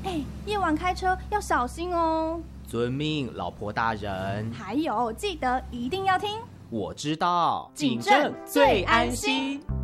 夜晚开车要小心哦。 遵命，老婆大人。 还有，记得一定要听。 我知道， 警政最安心。